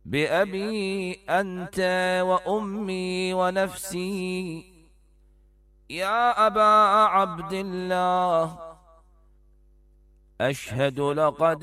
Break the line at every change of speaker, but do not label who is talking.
بأبي أنت وأمي ونفسي يا أبا عبد الله، أشهد لقد